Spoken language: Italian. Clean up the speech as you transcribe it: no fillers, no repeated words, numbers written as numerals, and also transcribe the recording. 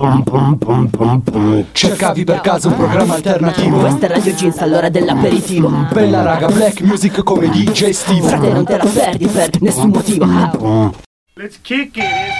Cercavi per caso un programma alternativo? Questa è Radio Jeans all'ora dell'aperitivo. Bella raga, black music come DJ Steve. Frate, non te la perdi per nessun motivo. Let's kick it.